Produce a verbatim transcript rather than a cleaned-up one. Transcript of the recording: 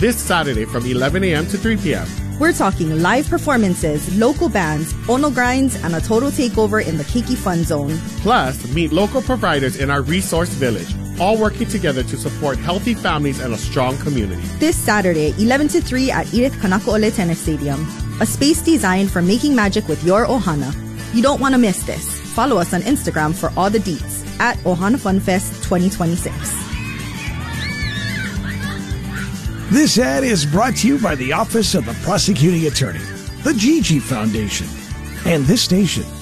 this Saturday from eleven a.m. to three p.m. We're talking live performances, local bands, Ono grinds, and a total takeover in the Keiki Fun Zone. Plus, meet local providers in our resource village, all working together to support healthy families and a strong community. This Saturday, eleven to three at Edith Kanakaole Tennis Stadium. A space designed for making magic with your Ohana. You don't want to miss this. Follow us on Instagram for all the deets at Ohana Fun Fest twenty twenty-six. This ad is brought to you by the Office of the Prosecuting Attorney, the Gigi Foundation, and this station.